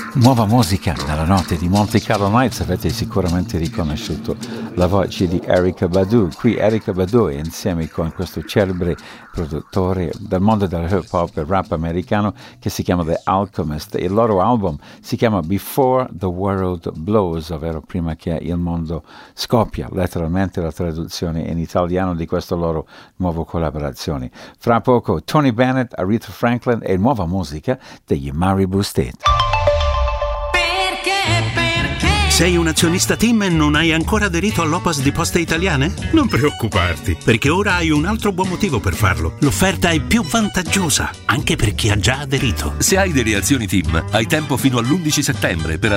Nuova musica nella notte di Monte Carlo Nights. Avete sicuramente riconosciuto la voce di Erykah Badu. Qui Erykah Badu è insieme con questo celebre produttore del mondo del hip hop e rap americano che si chiama The Alchemist. Il loro album si chiama Before the World Blows, ovvero prima che il mondo scoppia, letteralmente la traduzione in italiano di questa loro nuova collaborazione. Fra poco Tony Bennett, Aretha Franklin e nuova musica degli Maribou State. Sei un azionista TIM e non hai ancora aderito all'OPAS di Poste Italiane? Non preoccuparti, perché ora hai un altro buon motivo per farlo. L'offerta è più vantaggiosa, anche per chi ha già aderito. Se hai delle azioni TIM, hai tempo fino all'11 settembre per